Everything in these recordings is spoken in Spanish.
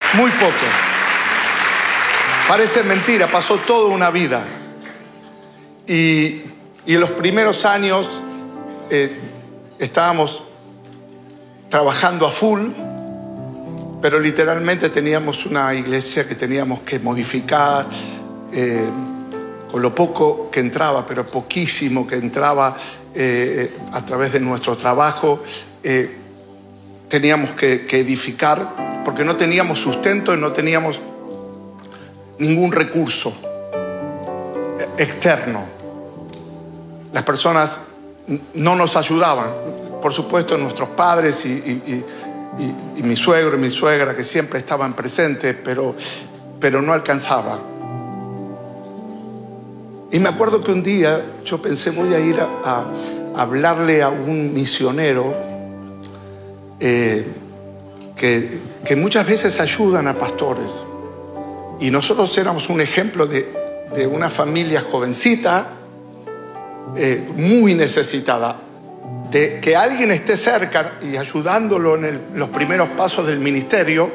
Muy poco. Parece mentira, pasó toda una vida. Y en los primeros años estábamos trabajando a full, pero literalmente teníamos una iglesia que teníamos que modificar, con lo poco que entraba, pero poquísimo que entraba a través de nuestro trabajo, teníamos que edificar, porque no teníamos sustento y no teníamos ningún recurso externo. Las personas no nos ayudaban. Por supuesto, nuestros padres y mi suegro y mi suegra, que siempre estaban presentes, pero no alcanzaba. Y me acuerdo que un día yo pensé, voy a ir a hablarle a un misionero que muchas veces ayudan a pastores. Y nosotros éramos un ejemplo de una familia jovencita, muy necesitada, de que alguien esté cerca y ayudándolo en los primeros pasos del ministerio,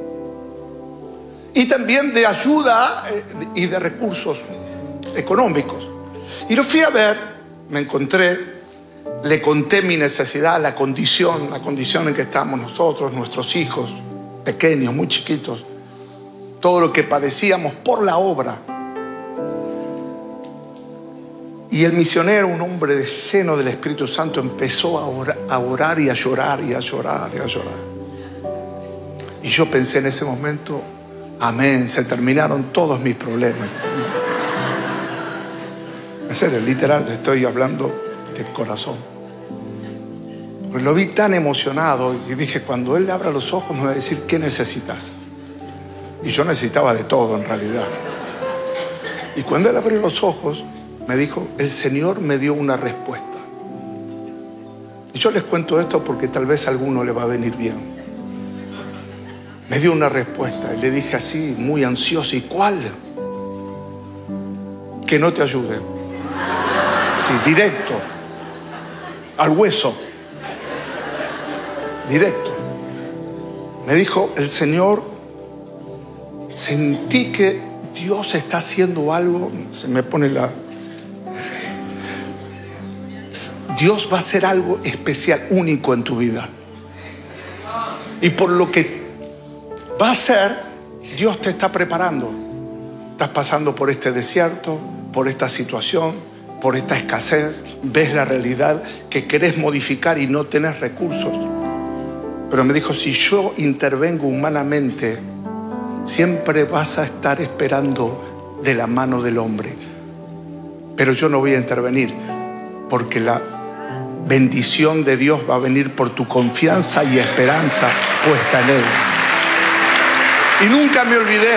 y también de ayuda y de recursos económicos. Y lo fui a ver, me encontré, le conté mi necesidad, la condición en que estamos nosotros, nuestros hijos pequeños, muy chiquitos, todo lo que padecíamos por la obra. Y el misionero, un hombre lleno del Espíritu Santo, empezó a orar y a llorar y a llorar y a llorar. Y yo pensé en ese momento, amén, se terminaron todos mis problemas. En serio, literal, estoy hablando del corazón. Pues lo vi tan emocionado y dije, cuando él abra los ojos me va a decir, ¿qué necesitas? Y yo necesitaba de todo en realidad. Y cuando él abrió los ojos, me dijo, el Señor me dio una respuesta. Y yo les cuento esto porque tal vez a alguno le va a venir bien. Me dio una respuesta y le dije así, muy ansioso, ¿y cuál? Que no te ayude. Sí, directo, al hueso, directo. Me dijo, el Señor, sentí que Dios está haciendo algo, se me pone Dios va a hacer algo especial, único en tu vida. Y por lo que va a hacer, Dios te está preparando. Estás pasando por este desierto, por esta situación, por esta escasez. Ves la realidad que querés modificar y no tenés recursos. Pero me dijo, si yo intervengo humanamente, siempre vas a estar esperando de la mano del hombre. Pero yo no voy a intervenir, porque la bendición de Dios va a venir por tu confianza y esperanza puesta en Él. Y nunca me olvidé.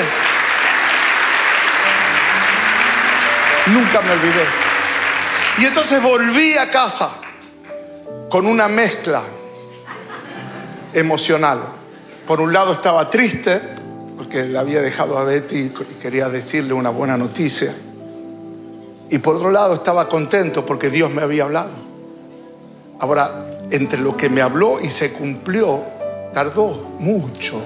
Nunca me olvidé. Y entonces volví a casa con una mezcla emocional. Por un lado estaba triste, porque le había dejado a Betty y quería decirle una buena noticia. Y por otro lado estaba contento porque Dios me había hablado. Ahora, entre lo que me habló y se cumplió, tardó mucho.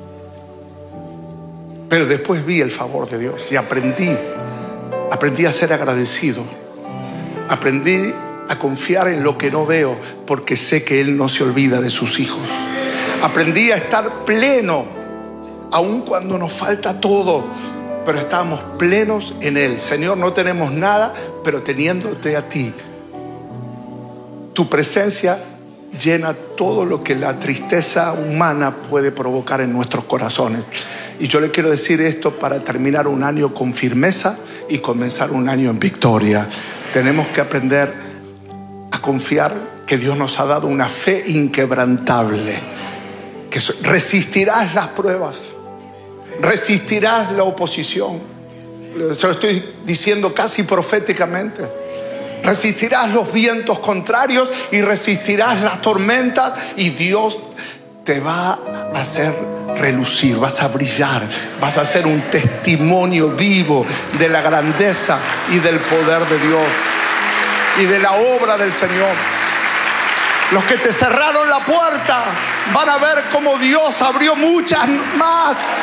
Pero después vi el favor de Dios y aprendí a ser agradecido. Aprendí a confiar en lo que no veo, porque sé que Él no se olvida de sus hijos. Aprendí a estar pleno, aun cuando nos falta todo, pero estamos plenos en Él. Señor, no tenemos nada, pero teniéndote a ti, tu presencia llena todo lo que la tristeza humana puede provocar en nuestros corazones. Y yo le quiero decir esto para terminar un año con firmeza y comenzar un año en victoria. Tenemos que aprender a confiar que Dios nos ha dado una fe inquebrantable, que resistirás las pruebas, resistirás la oposición. Se lo estoy diciendo casi proféticamente. Resistirás los vientos contrarios y resistirás las tormentas, y Dios te va a hacer relucir, vas a brillar, vas a ser un testimonio vivo de la grandeza y del poder de Dios y de la obra del Señor. Los que te cerraron la puerta van a ver cómo Dios abrió muchas más.